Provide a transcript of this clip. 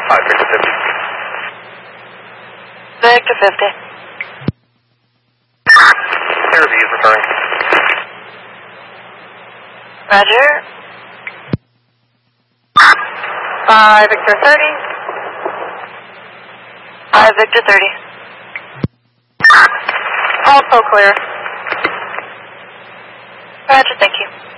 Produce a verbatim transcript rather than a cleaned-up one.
five Victor fifty. Victor fifty. Interview is referring. Roger. five Victor thirty. five Victor thirty. Also clear. Roger, thank you.